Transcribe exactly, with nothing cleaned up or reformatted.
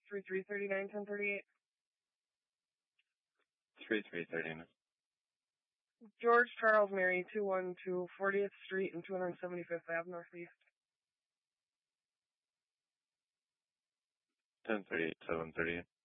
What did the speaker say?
three three thirty-nine ten thirty-eight. three three thirty-nine. George Charles Mary, two one two fortieth Street and two hundred seventy-fifth Avenue Northeast. ten thirty-eight, seven thirty-eight.